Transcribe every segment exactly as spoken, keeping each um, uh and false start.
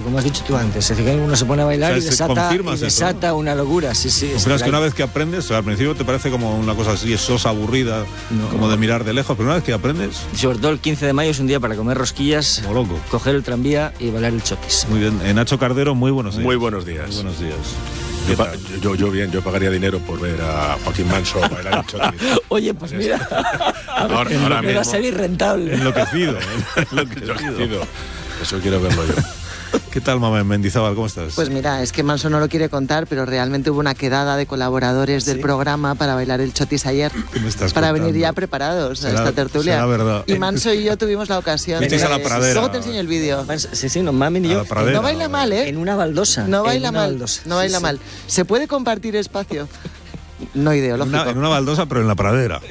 como has dicho tú antes. Es decir, que uno se pone a bailar, o sea, y desata, y desata eso, ¿no? Una locura. Sí, sí. Pero es que una vez que aprendes, o sea, al principio te parece como una cosa así, sosa, aburrida, no, como de mirar de lejos, pero una vez que aprendes... Sobre todo el quince de mayo es un día para comer rosquillas, como loco, coger el tranvía y bailar el chotis. Muy bien. Eh, Nacho Cardero, muy buenos días. Muy buenos días. Muy buenos días. Yo, pa- yo, yo bien, yo pagaría dinero por ver a Joaquín Manso bailar el chotis. Oye, pues mira, ahora, ahora me va a salir rentable. Enloquecido, ¿eh? Enloquecido. Eso quiero verlo yo. ¿Qué tal, mamá Mendizábal? ¿Cómo estás? Pues mira, es que Manso no lo quiere contar, pero realmente hubo una quedada de colaboradores ¿Sí? del programa para bailar el chotis ayer. ¿Qué me estás para contando? venir ya preparados será, a esta tertulia. Será verdad. Y Manso y yo tuvimos la ocasión. Fuisteis a la pradera. Luego te enseño el vídeo. Sí, sí, no, mami ni yo. No baila mal, ¿eh? En una baldosa. No baila mal. Baldosa. No baila sí, mal. Sí. ¿Se puede compartir espacio? No ideológico. Una, en una baldosa, pero en la pradera.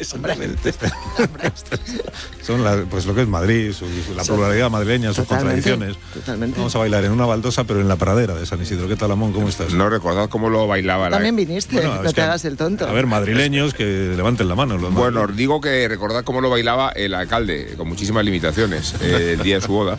Son la, pues lo que es Madrid, su, la pluralidad madrileña, sus totalmente, contradicciones. Totalmente. Vamos a bailar en una baldosa, pero en la pradera de San Isidro. ¿Qué tal, Amón? ¿Cómo estás? No recordad cómo lo bailaba. También la... viniste, bueno, no es te que, hagas el tonto. A ver, madrileños que levanten la mano. Los bueno, os digo que recordad cómo lo bailaba el alcalde, con muchísimas limitaciones, eh, el día de su boda.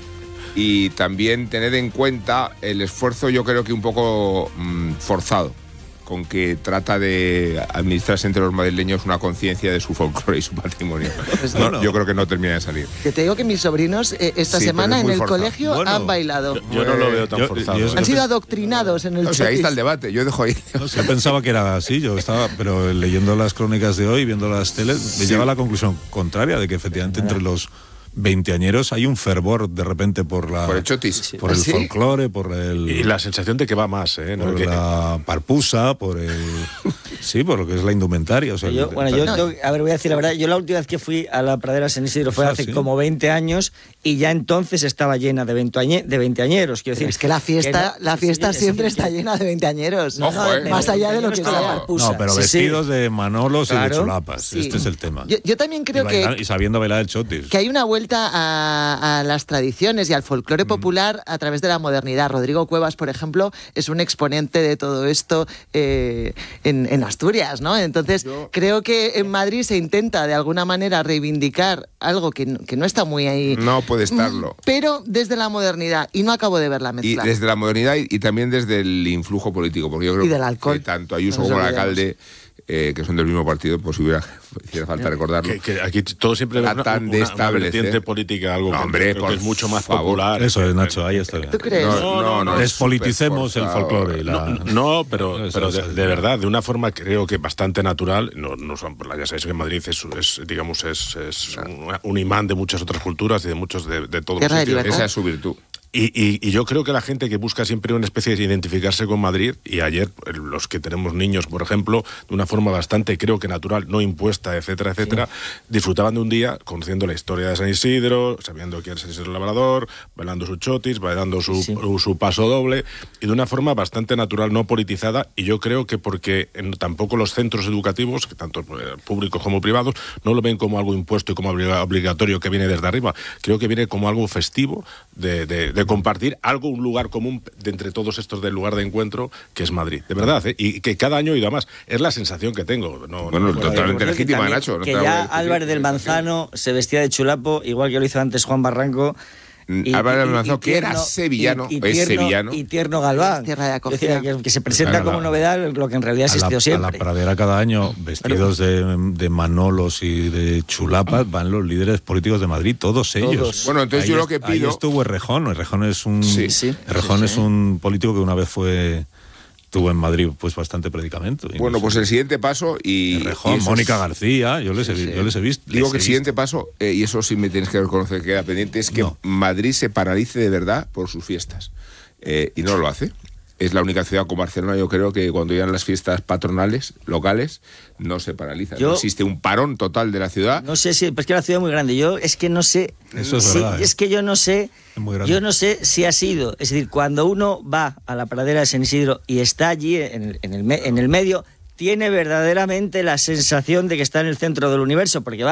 Y también tened en cuenta el esfuerzo, yo creo que un poco mmm, forzado, con que trata de administrarse entre los madrileños una conciencia de su folclore y su patrimonio. Pues no, no. Yo creo que no termina de salir. Que te digo que mis sobrinos eh, esta sí, semana en el forzado. colegio bueno, han bailado. Yo, yo no lo veo tan yo, forzado. Yo, ¿eh? Han sido adoctrinados en el O sea, ahí está el debate, yo dejo ahí. No sé, yo pensaba que era así, yo estaba, pero leyendo las crónicas de hoy, viendo las teles, me sí. lleva a la conclusión contraria, de que efectivamente entre los veinteañeros hay un fervor de repente por la por el chotis, por el ¿Sí? folclore, por el y la sensación de que va más, ¿eh? por ¿no? la parpusa, por el sí, por lo que es la indumentaria, o sea, yo, bueno, yo tengo, a ver, voy a decir la verdad, yo la última vez que fui a la pradera San Isidro fue o sea, hace ¿sí? como veinte años y ya entonces estaba llena de veinteañeros, quiero decir. Es que la fiesta, que no, la fiesta sí, siempre sí, está sí. llena de veinteañeros. Ojo, no, eh. Más allá de lo que sea. No, pero sí, vestidos sí. de manolos claro, y de chulapas, sí. este es el tema. Yo, yo también creo y bailar, que... y sabiendo bailar el chotis. Que hay una vuelta a, a las tradiciones y al folclore mm. popular a través de la modernidad. Rodrigo Cuevas, por ejemplo, es un exponente de todo esto eh, en, en Asturias, ¿no? Entonces, yo... creo que en Madrid se intenta de alguna manera reivindicar algo que no, que no está muy ahí. No puede estarlo. Pero desde la modernidad, y no acabo de ver la mezcla. Y desde la modernidad y, y también desde el influjo político, porque yo creo y del alcohol. que tanto Ayuso como el alcalde, eh, que son del mismo partido, pues si hubiera hiciera falta recordarlo. Que, que aquí todo siempre una, una, tan una, una vertiente política, algo no, que, hombre, creo que es mucho más favor. popular. Eso es, Nacho, ahí está bien. ¿Tú crees? No, no, no. Despoliticemos el folclore. La... No, no, pero, eso, pero de, de verdad, de una forma creo que bastante natural. No, no son, ya sabéis que Madrid es, es digamos, es, es un, un imán de muchas otras culturas y de muchos de, de todos los sitios. Esa es su virtud. Y, y, y yo creo que la gente que busca siempre una especie de identificarse con Madrid, y ayer los que tenemos niños, por ejemplo, de una forma bastante, creo que natural, no impuesta, etcétera, etcétera, sí. disfrutaban de un día conociendo la historia de San Isidro, sabiendo quién es San Isidro Labrador, bailando su chotis, bailando su, sí. su paso doble, y de una forma bastante natural, no politizada, y yo creo que porque en, tampoco los centros educativos, tanto públicos como privados, no lo ven como algo impuesto y como obligatorio que viene desde arriba, creo que viene como algo festivo de, de, de compartir algo, un lugar común de entre todos estos del lugar de encuentro que es Madrid, de verdad, ¿eh? Y que cada año he ido a más, es la sensación que tengo. No, bueno, no, totalmente no, legítima, también, Nacho. No que ya Álvarez del Manzano se vestía de chulapo, igual que lo hizo antes Juan Barranco. Y, Álvarez del Manzano, que era sevillano, y, y es tierno, sevillano. Y Tierno Galván. Tierra de acogida. Que, que se presenta como novedad lo que en realidad existió la, siempre. A la pradera cada año, vestidos de, de manolos y de chulapas, van los líderes políticos de Madrid, todos ellos. Todos. Bueno, entonces ahí yo es, lo que pido... Ahí estuvo Errejón. Errejón es un, sí, sí, Errejón sí, es sí. un político que una vez fue... tuvo en Madrid pues bastante predicamento. Bueno, pues el siguiente paso y... Errejón, y Mónica es... García, yo les he, sí, sí. yo les he visto. Digo que el siguiente visto. paso, eh, y eso sí me tienes que reconocer que queda pendiente, es que no. Madrid se paralice de verdad por sus fiestas. Eh, y no lo hace. Es la única ciudad como Barcelona, yo creo que cuando llegan las fiestas patronales, locales, no se paraliza. Yo, no existe un parón total de la ciudad. No sé si, pues que la ciudad es muy grande. Yo es que no sé. Eso es si, verdad. Es que yo no sé. Yo no sé si ha sido. Es decir, cuando uno va a la pradera de San Isidro y está allí en el, en el, en el medio, tiene verdaderamente la sensación de que está en el centro del universo, porque va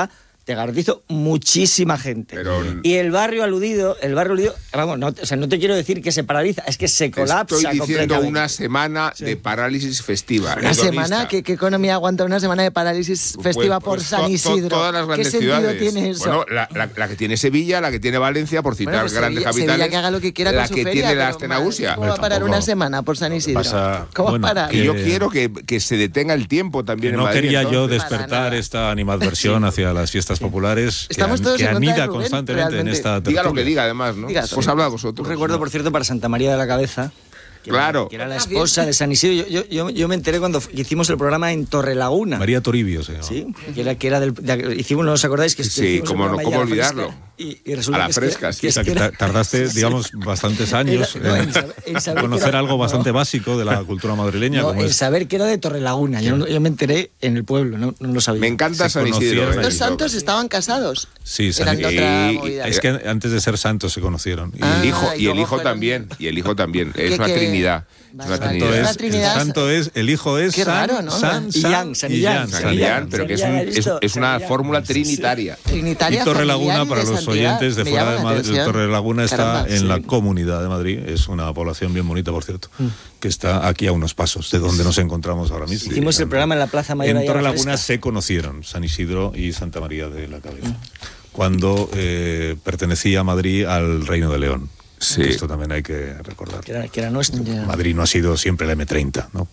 te garantizo, muchísima gente. Pero, y el barrio aludido, el barrio aludido, vamos, no, o sea, no te quiero decir que se paraliza, es que se colapsa. Estoy diciendo completamente. una semana sí. de parálisis festiva. ¿Una semana? ¿Qué, ¿Qué economía aguanta una semana de parálisis festiva pues, pues, por San Isidro? To, to, todas las grandes ¿Qué sentido ciudades. tiene eso? Bueno, la, la, la que tiene Sevilla, la que tiene Valencia, por citar bueno, pues grandes Sevilla, capitales. Sevilla que haga lo que quiera la con su que feria, tiene la Astenausia. ¿Cómo va a parar una semana por San Isidro? Pasa, ¿Cómo bueno, va a parar? Que yo quiero que, que se detenga el tiempo también que en no Madrid. quería entonces. yo despertar esta animadversión sí. hacia las fiestas sí. populares Estamos que, todos que en contra anida de Rubén, constantemente realmente. en esta tertulia. Diga lo que diga, además, ¿no? Diga, pues sí. habla vosotros. Un recuerdo, ¿no? por cierto, para Santa María de la Cabeza. Que claro. Era, que era la esposa de San Isidro. Yo, yo, yo me enteré cuando hicimos el programa en Torrelaguna. María Toribio se llama. Sí, que era, que era del... De, hicimos, ¿no os acordáis? Que sí, cómo no, cómo olvidarlo. Y, y resulta a la que fresca, es que, sí. que o sea, que tardaste, digamos, bastantes años era, no, en, en, saber, en saber conocer era, algo bastante no, básico de la cultura madrileña. No, como en es. saber que era de Torrelaguna. Yo, yo me enteré en el pueblo, no, no lo sabía. Me encanta se San Isidro. Los santos estaban casados. Sí, Eran de otra movida. Es que antes de ser santos se conocieron. Y, ah, el hijo, y, y el hijo fueron... también. Y el hijo también. Es una que... trinidad. Vale, una vale. trinidad. Es, el santo es, el hijo es Qué San, raro, ¿no? San, y Jan, San y Jan, San Illán, pero que es, un, es, es una fórmula trinitaria. Trinitaria. Y Torrelaguna, para los oyentes de fuera de Madrid, Torrelaguna está Caramba, en sí. la Comunidad de Madrid, es una población bien bonita, por cierto, mm. que está aquí a unos pasos de donde nos encontramos ahora mismo. Hicimos el programa en la Plaza Mayor. En Torrelaguna se conocieron San Isidro y Santa María de la Cabeza, mm. cuando eh, pertenecía a Madrid al Reino de León. Sí. Esto también hay que recordar. Que era, que era nuestro. Yeah. Madrid no ha sido siempre el eme treinta, ¿no?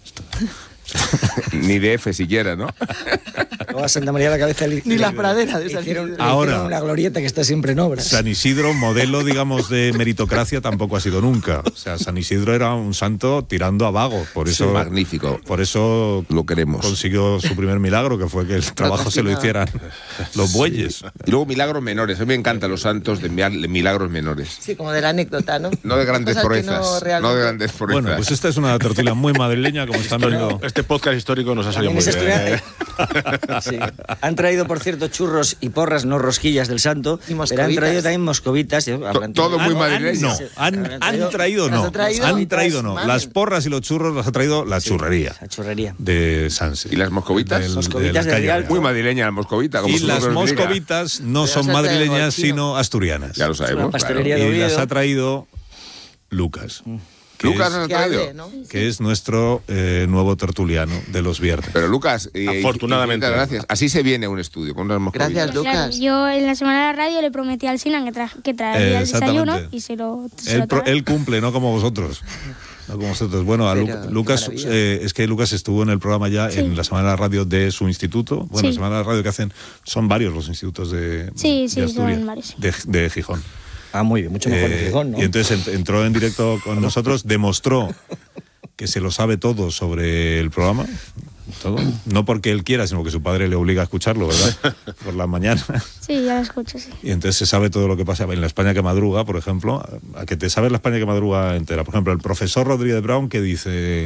Ni de F siquiera, ¿no? O a Santa María de la Cabeza. Ni la pradera de San Isidro. Ahora, una glorieta que está siempre en obras. San Isidro, modelo, digamos, de meritocracia, tampoco ha sido nunca. O sea, San Isidro era un santo tirando a vago. Por eso, sí, magnífico. Por eso lo queremos. Consiguió su primer milagro, que fue que el trabajo se lo hicieran los bueyes. Sí. Y luego milagros menores. A mí me encantan los santos de milagros menores. Sí, como de la anécdota, ¿no? No de grandes proezas. No, realmente... no de grandes proezas. Bueno, pues esta es una tertulia muy madrileña, como están viendo. Este podcast histórico nos ha salido muy bien. ¿eh? Sí. Han traído, por cierto, churros y porras, no rosquillas del santo, pero han traído también moscovitas. Todo muy madrileño. No, han, han traído no. Han traído, han traído no. Las porras y los churros las ha traído la churrería. La churrería. De Sanse. ¿Y las moscovitas? Del, moscovitas de, de Real. Muy madrileña la moscovita. Como y las moscovitas no son madrileñas, sino asturianas. Ya lo sabemos. Claro. Y las ha traído Lucas. Mm. Lucas es, nos ha traído. ¿no? Que es nuestro eh, nuevo tertuliano de los viernes. Pero Lucas, eh, afortunadamente. Gracias. Así se viene un estudio con unas moscovitas. Gracias, Lucas. Claro, yo en la semana de la radio le prometí al Sinan que, tra que traería eh, el desayuno y se lo, se él, lo pro, él cumple, no como vosotros. No como vosotros. Bueno, a Lu Lucas, eh, es que Lucas estuvo en el programa ya sí. en la Semana de la Radio de su instituto. Bueno, sí. la Semana de la Radio que hacen, son varios los institutos de, sí, de sí, Asturias, son varios, sí. de, de Gijón. Ah, muy bien, mucho mejor eh, que Gijón, ¿no? Y entonces entró en directo con nosotros, demostró que se lo sabe todo sobre el programa. Todo. No porque él quiera, sino que su padre le obliga a escucharlo, ¿verdad? Por la mañana. Sí, ya lo escucho, sí. Y entonces se sabe todo lo que pasa en la España que madruga, por ejemplo. A que te sabes la España que madruga entera. Por ejemplo, el profesor Rodríguez Brown que dice...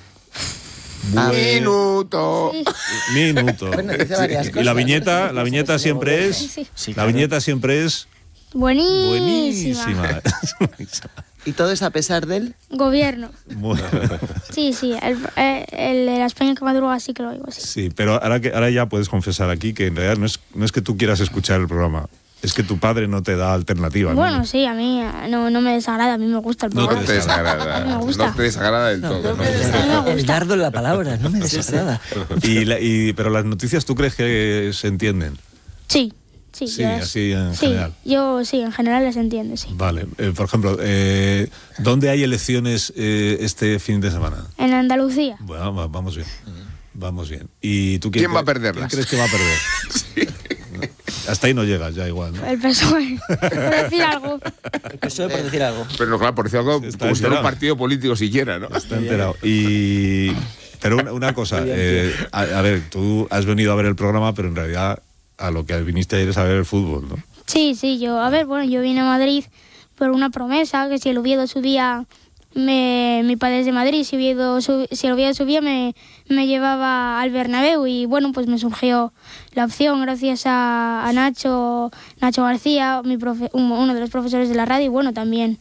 Bue... Minuto. Sí. Minuto. Bueno, dice varias sí. cosas. Y la viñeta, la viñeta siempre es... Sí, sí. La viñeta siempre es... Buenísima. Buenísima. ¿Y todo es a pesar del gobierno? Bueno. Sí, sí, el, el de la España que madruga sí que lo oigo, sí. Sí, pero ahora, que, ahora ya puedes confesar aquí que en realidad no es, no es que tú quieras escuchar el programa, es que tu padre no te da alternativa. Bueno, ¿no? sí, a mí no, no me desagrada, a mí me gusta el programa. No te desagrada, me gusta. no te desagrada del todo. No, no, no, no, el dardo en la palabra, no me desagrada. y, la, y, pero las noticias, ¿tú crees que se entienden? Sí. Sí, sí yo así en sí, general. Yo sí, en general les entiendo, sí. Vale, eh, por ejemplo, eh, ¿dónde hay elecciones eh, este fin de semana? En Andalucía. Bueno, vamos bien, vamos bien. ¿Y tú quién, ¿Quién va a perderlas? ¿Quién crees que va a perder? Sí. Hasta ahí no llegas, ya igual, ¿no? El P S O E, por decir algo. El P S O E por decir algo. Pero no, claro, por decir algo, usted un partido político siquiera, ¿no? Está enterado. Y... Pero una, una cosa, eh, a, a ver, tú has venido a ver el programa, pero en realidad... a lo que viniste ayer es a ver el fútbol, ¿no? Sí, sí, yo, a ver, bueno, yo vine a Madrid por una promesa, que si el Oviedo subía, me, mi padre es de Madrid, si, Oviedo, si el Oviedo subía me, me llevaba al Bernabéu y bueno, pues me surgió la opción gracias a, a Nacho, Nacho García, mi profe, uno de los profesores de la radio y bueno, también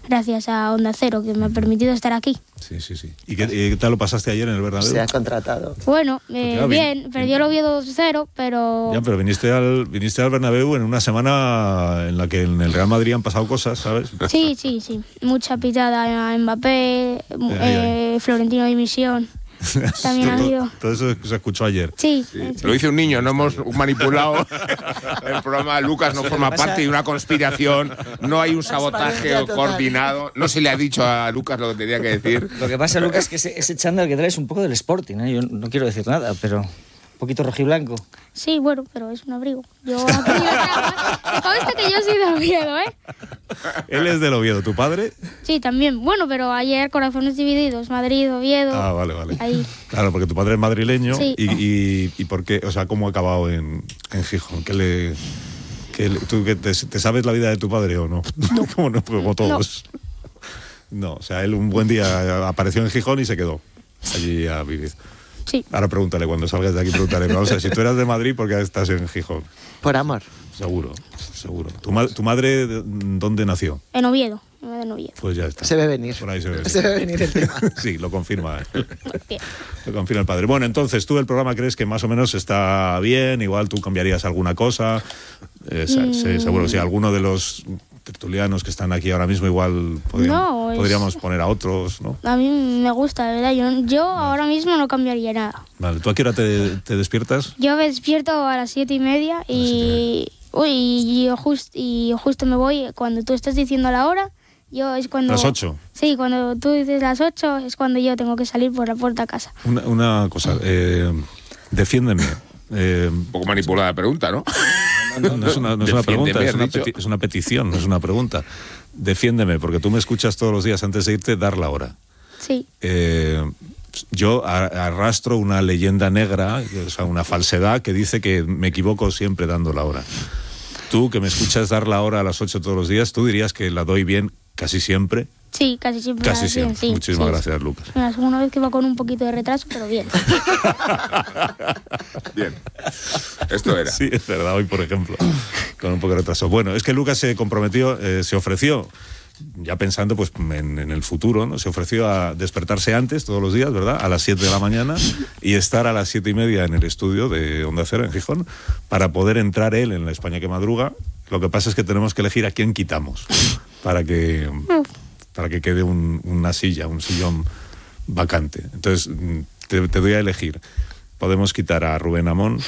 gracias a Onda Cero, que me ha permitido estar aquí. Sí, sí, sí. ¿Y qué, y qué tal lo pasaste ayer en el Bernabéu? Se ha contratado. Bueno, eh, bien, perdió el Oviedo dos cero, pero... Ya, pero viniste al, viniste al Bernabéu en una semana en la que en el Real Madrid han pasado cosas, ¿sabes? Sí, sí, sí. Mucha pitada a Mbappé, Ay, ay. eh, Florentino dimisión. También ha todo, habido. todo eso se escuchó ayer. Sí. Sí, lo dice un niño, no hemos manipulado el programa. Lucas no forma parte de una conspiración, no hay un sabotaje coordinado, no se le ha dicho a Lucas lo que tenía que decir. Lo que pasa, Lucas, es que ese, ese chándal que traes es un poco del Sporting, ¿eh? Yo no quiero decir nada, pero un poquito rojiblanco. Sí, bueno, pero es un abrigo. Yo aquí te consta que yo soy de Oviedo, ¿eh? Él es del Oviedo, ¿tu padre? Sí, también. Bueno, pero ayer corazones divididos, Madrid, Oviedo. Ah, vale, vale. Ahí. Claro, porque tu padre es madrileño. Sí. Y, y, y por qué, o sea, ¿cómo ha acabado en, en Gijón? ¿Qué le, qué le- ¿Tú que te, te sabes la vida de tu padre o no? No. como, no, como todos. No. o sea, él un buen día apareció en Gijón y se quedó allí a vivir. Sí. Ahora pregúntale, cuando salgas de aquí, pregúntale. Pero vamos a ver, si tú eras de Madrid, ¿por qué estás en Gijón? Por amor. Seguro, seguro. ¿Tu, ma- tu madre de- dónde nació? En Oviedo. En Oviedo. Pues ya está. Se ve venir. Por ahí se ve venir. Se ve venir el tema. Sí, lo confirma. ¿eh? Bien. Lo confirma el padre. Bueno, entonces, ¿tú el programa crees que más o menos está bien? Igual tú cambiarías alguna cosa. Eh, se- se- seguro que si alguno de los tertulianos que están aquí ahora mismo, igual podríamos, No, es- podríamos poner a otros, ¿no? A mí me gusta, de verdad. Yo, yo ahora mismo no cambiaría nada. Vale, ¿tú a qué hora te, te despiertas? Yo me despierto a las siete y media y, uy, y, yo just- y justo me voy cuando tú estás diciendo la hora. Yo es cuando... ¿Las ocho? Sí, cuando tú dices las ocho es cuando yo tengo que salir por la puerta a casa. Una, una cosa, eh, defiéndeme. Eh, Un poco manipulada la pregunta, ¿no? No es una, no es una Defiéndeme, pregunta, es has una, dicho. peti- es una petición, no es una pregunta. Defiéndeme, porque tú me escuchas todos los días antes de irte dar la hora. Sí. Eh, yo a- arrastro una leyenda negra, o sea, una falsedad que dice que me equivoco siempre dando la hora. Tú, que me escuchas dar la hora a las ocho todos los días, ¿tú dirías que la doy bien casi siempre? Sí, casi siempre. Casi bien, siempre. sí, Muchísimas sí. gracias, Lucas. La segunda vez que va con un poquito de retraso, pero bien. Bien. Esto era. Sí, es verdad, hoy por ejemplo, con un poco de retraso. Bueno, es que Lucas se comprometió, eh, se ofreció, ya pensando pues en, en el futuro, ¿no? Se ofreció a despertarse antes todos los días, ¿verdad? A las siete de la mañana y estar a las siete y media en el estudio de Onda Cero en Gijón para poder entrar él en la España que madruga. Lo que pasa es que tenemos que elegir a quién quitamos para que, para que quede un- una silla, un sillón vacante. Entonces, mm, te, te doy a elegir. Podemos quitar a Rubén Amón,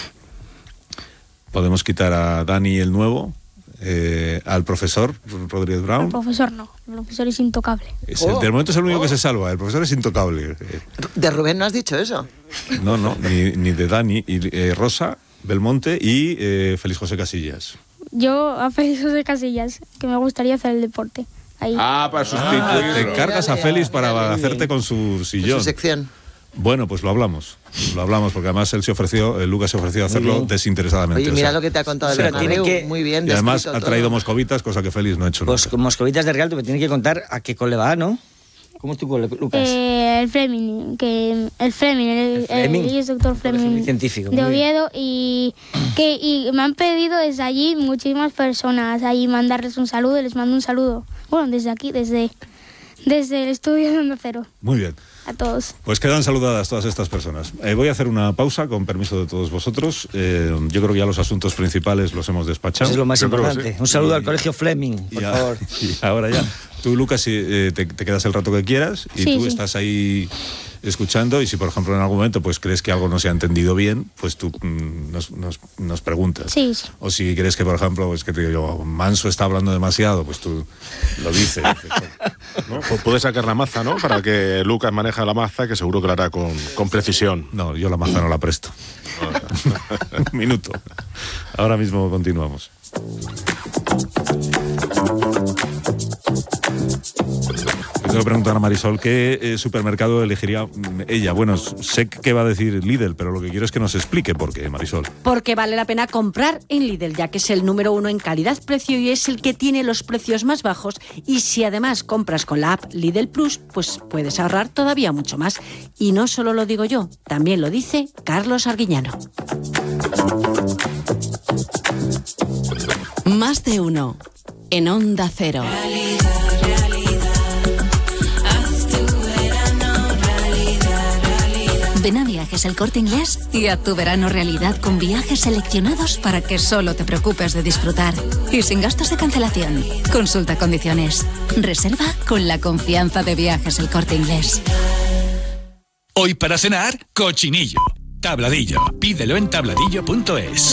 podemos quitar a Dani el Nuevo, eh, al profesor Rodríguez El Brown. profesor no, el profesor es intocable. Es el- Oh, de momento es el único oh. que se salva, el profesor es intocable. Eh, De Rubén no has dicho eso. no, no, ni, ni de Dani, y, eh, Rosa, Belmonte y eh, Félix José Casillas. Yo a Félix José Casillas, que me gustaría hacer el deporte. Ahí. Ah, para Te sustituirlo. encargas a Félix para hacerte con su En sillón. su sección. Bueno, pues lo hablamos. Lo hablamos porque además él se ofreció, eh, Lucas se ofreció a hacerlo bien. desinteresadamente. Oye, o mira sea, lo que te ha contado el pero tiene Bernabéu. que- Muy bien y además descrito ha traído todo. moscovitas, cosa que Félix no ha hecho Pues nunca. con moscovitas de Real, tú me tienes que contar a qué cole va, ¿no? ¿Cómo es tu cole, Lucas? Eh, el Fleming, que el Fleming, el, El Fleming. el doctor Colegio Fleming científico, de muy bien. Oviedo y que y me han pedido desde allí muchísimas personas ahí mandarles un saludo y les mando un saludo. Bueno, desde aquí, desde desde el estudio de Onda Cero, Muy bien. a todos. Pues quedan saludadas todas estas personas. Eh, voy a hacer una pausa con permiso de todos vosotros. Eh, yo creo que ya los asuntos principales los hemos despachado. Eso es lo más Yo creo que importante. sí. Un saludo Y- al colegio Fleming, por Y a- favor. y ahora ya. Tú, Lucas, si, eh, te, te quedas el rato que quieras y Sí, tú sí. estás ahí escuchando y si, por ejemplo, en algún momento pues crees que algo no se ha entendido bien, pues tú mm, nos, nos, nos preguntas. Sí, sí. O si crees que, por ejemplo, pues que te digo yo, Manso está hablando demasiado, pues tú lo dices. dices, ¿No? Pues puedes sacar la maza, ¿no? Para que Lucas maneje la maza, que seguro que la hará con, con precisión. no, yo la maza no la presto. Un minuto. Ahora mismo continuamos. Yo quiero preguntar a Marisol qué eh, supermercado elegiría mm, ella. Bueno, sé que va a decir Lidl, pero lo que quiero es que nos explique por qué, Marisol. Porque vale la pena comprar en Lidl, ya que es el número uno en calidad-precio y es el que tiene los precios más bajos. Y si además compras con la app Lidl Plus, pues puedes ahorrar todavía mucho más. Y no solo lo digo yo, también lo dice Carlos Arguiñano. Más de uno en Onda Cero. Realidad, realidad. Viajes El Corte Inglés y haz tu verano realidad con viajes seleccionados para que solo te preocupes de disfrutar y sin gastos de cancelación. Consulta condiciones. Reserva con la confianza de Viajes El Corte Inglés. Hoy para cenar, cochinillo. Tabladillo. Pídelo en tabladillo punto es.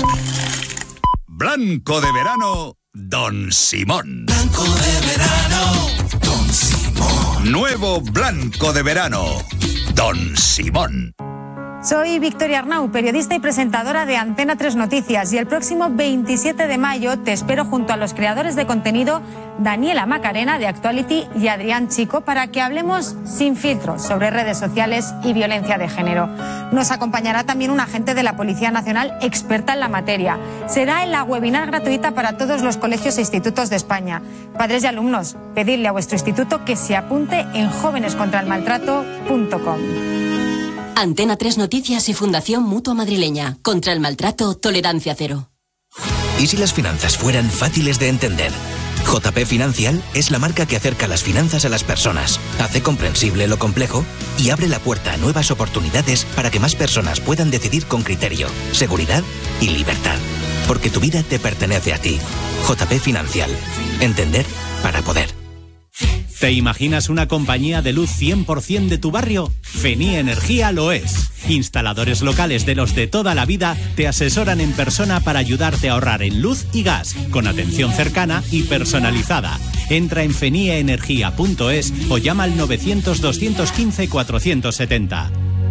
Blanco de verano, Don Simón. Blanco de verano, Don Simón. Nuevo Blanco de verano, Don Simón. Soy Victoria Arnau, periodista y presentadora de Antena tres Noticias, y el próximo veintisiete de mayo te espero junto a los creadores de contenido Daniela Macarena de Actuality y Adrián Chico para que hablemos sin filtros sobre redes sociales y violencia de género. Nos acompañará también un agente de la Policía Nacional experta en la materia. Será en la webinar gratuita para todos los colegios e institutos de España. Padres y alumnos, pedidle a vuestro instituto que se apunte en jóvenes contra el maltrato punto com. Antena tres Noticias y Fundación Mutua Madrileña. Contra el maltrato, tolerancia cero. ¿Y si las finanzas fueran fáciles de entender? J P Financial es la marca que acerca las finanzas a las personas, hace comprensible lo complejo y abre la puerta a nuevas oportunidades para que más personas puedan decidir con criterio, seguridad y libertad. Porque tu vida te pertenece a ti. J P Financial. Entender para poder. ¿Te imaginas una compañía de luz cien por ciento de tu barrio? Fenie Energía lo es. Instaladores locales de los de toda la vida te asesoran en persona para ayudarte a ahorrar en luz y gas, con atención cercana y personalizada. Entra en fenie energía punto es o llama al novecientos, doscientos quince, cuatrocientos setenta.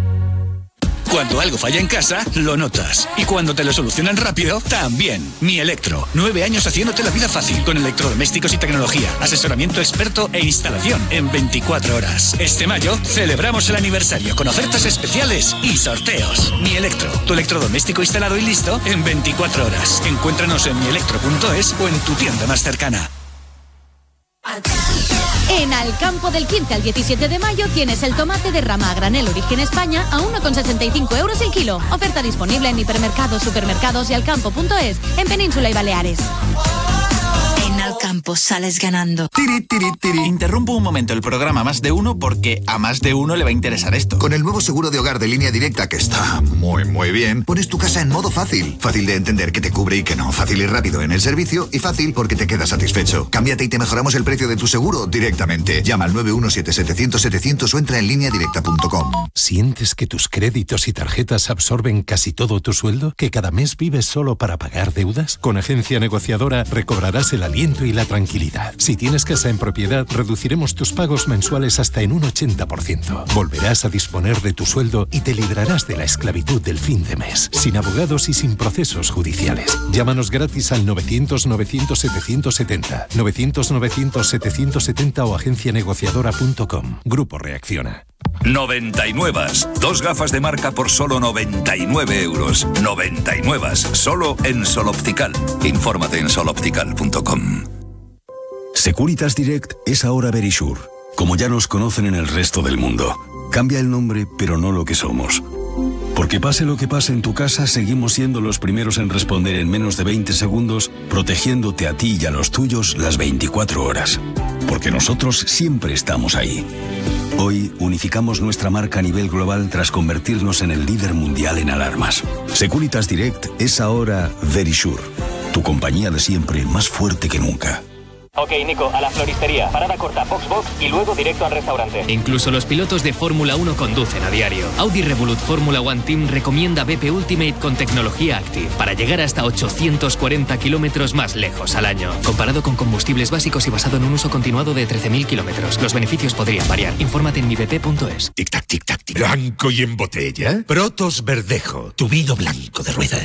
Cuando algo falla en casa, lo notas. Y cuando te lo solucionan rápido, también. Mi Electro. Nueve años haciéndote la vida fácil. Con electrodomésticos y tecnología. Asesoramiento experto e instalación en veinticuatro horas. Este mayo celebramos el aniversario con ofertas especiales y sorteos. Mi Electro. Tu electrodoméstico instalado y listo en veinticuatro horas. Encuéntranos en mi electro punto es o en tu tienda más cercana. En Alcampo del quince al diecisiete de mayo tienes el tomate de rama a granel Origen España a uno con sesenta y cinco euros el kilo. Oferta disponible en hipermercados, supermercados y alcampo punto es en Península y Baleares. En Alcampo sales ganando. Tiri, tiri, tiri. Interrumpo un momento el programa Más de Uno porque a más de uno le va a interesar esto. Con el nuevo seguro de hogar de Línea Directa, que está muy, muy bien, pones tu casa en modo fácil. Fácil de entender que te cubre y que no. Fácil y rápido en el servicio y fácil porque te quedas satisfecho. Cámbiate y te mejoramos el precio de tu seguro directamente. Llama al nueve uno siete, setecientos, setecientos o entra en línea directa punto com. ¿Sientes que tus créditos y tarjetas absorben casi todo tu sueldo? ¿Que cada mes vives solo para pagar deudas? Con Agencia Negociadora recobrarás el aliento y la tranquilidad. Si tienes casa en propiedad, reduciremos tus pagos mensuales hasta en un ochenta por ciento. Volverás a disponer de tu sueldo y te librarás de la esclavitud del fin de mes, sin abogados y sin procesos judiciales. Llámanos gratis al novecientos, novecientos, setecientos setenta, novecientos, novecientos, setecientos setenta o agencia negociadora punto com. Grupo Reacciona. noventa y nueve. Dos gafas de marca por solo noventa y nueve euros. noventa y nueve. Solo en Sol Optical. Infórmate en sol optical punto com. Securitas Direct es ahora Verisure, como ya nos conocen en el resto del mundo. Cambia el nombre, pero no lo que somos. Porque pase lo que pase en tu casa, seguimos siendo los primeros en responder en menos de veinte segundos, protegiéndote a ti y a los tuyos las veinticuatro horas. Porque nosotros siempre estamos ahí. Hoy unificamos nuestra marca a nivel global tras convertirnos en el líder mundial en alarmas. Securitas Direct es ahora Verisure, tu compañía de siempre más fuerte que nunca. Ok, Nico, a la floristería. Parada corta, Foxbox y luego directo al restaurante. Incluso los pilotos de Fórmula uno conducen a diario. Audi Revolut Fórmula One Team recomienda B P Ultimate con tecnología Active para llegar hasta ochocientos cuarenta kilómetros más lejos al año. Comparado con combustibles básicos y basado en un uso continuado de trece mil kilómetros. Los beneficios podrían variar. Infórmate en mi b p punto es. Tic-tac, tic-tac, tic. Blanco y en botella. Protos Verdejo, tu vino blanco de rueda.